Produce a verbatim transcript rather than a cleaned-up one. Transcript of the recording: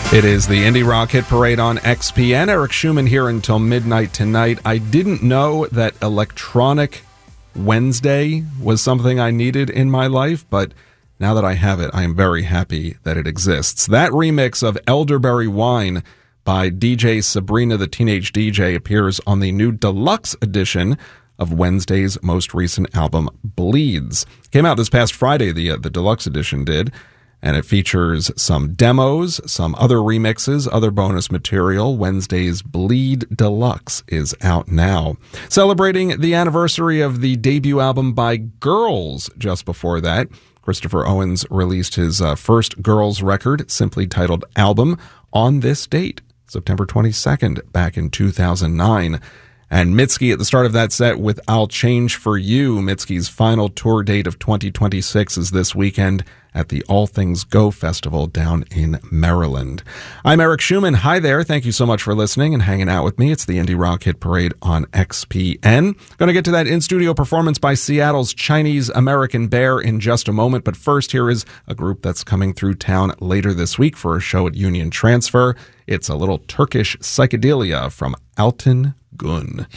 It is the Indie Rock Hit Parade on X P N. Eric Schumann here until midnight tonight. I didn't know that Electronic Wednesday was something I needed in my life, but now that I have it, I am very happy that it exists. That remix of Elderberry Wine by D J Sabrina the Teenage D J appears on the new deluxe edition of Wednesday's most recent album, Bleeds. Came out this past Friday, the, uh, the deluxe edition did. And it features some demos, some other remixes, other bonus material. Wednesday's Bleed Deluxe is out now. Celebrating the anniversary of the debut album by Girls just before that, Christopher Owens released his uh, first Girls record, simply titled Album, on this date, September twenty-second, back in two thousand nine. And Mitski at the start of that set with I'll Change For You. Mitski's final tour date of twenty twenty-six is this weekend at the All Things Go Festival down in Maryland. I'm Eric Schumann. Hi there. Thank you so much for listening and hanging out with me. It's the Indie Rock Hit Parade on X P N. Going to get to that in-studio performance by Seattle's Chinese American Bear in just a moment. But first, here is a group that's coming through town later this week for a show at Union Transfer. It's a little Turkish psychedelia from Altan Gun.